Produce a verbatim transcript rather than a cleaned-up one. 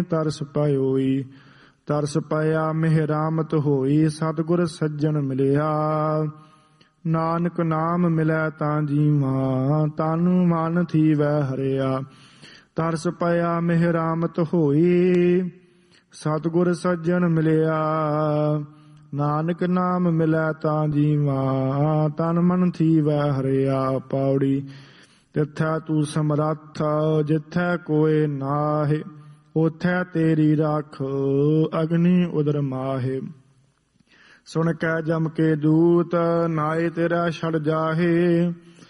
ਤਰਸ ਪਇਓਈ। ਤਰਸ ਪਇਆ ਮਿਹ ਰਾਮਤ ਹੋਈ, ਸਤਿਗੁਰ ਸੱਜਣ ਮਿਲਿਆ। ਨਾਨਕ ਨਾਮ ਮਿਲੈ ਤਾਂ ਜੀਵਾ, ਤਨ ਮਨ ਥੀਵੈ ਹਰਿਆ। ਤਰਸ ਪਇਆ ਮਿਹ ਰਾਮਤ ਹੋਈ, ਸਤਿਗੁਰ ਸੱਜਣ ਮਿਲਿਆ। ਨਾਨਕ ਨਾਮ ਮਿਲੈ ਤਾਂ ਜੀਵਾ, ਤਨ ਮਨ ਥੀਵੈ ਹਰਿਆ। ਪੌੜੀ। ਤਿਥੈ ਤੂੰ ਸਮਰੱਥ, ਜਿਥੈ ਕੋਇ ਨਾਹਿ, ਉਥੈ ਤੇਰੀ ਰਾਖ, ਅਗਨੀ ਉਦਰ ਮਾਹਿ। ਸੁਣ ਕੈ ਜਮ ਕੇ ਦੂਤ, ਨਾਏ ਤੇਰਾ ਛੜ ਜਾਹੇ।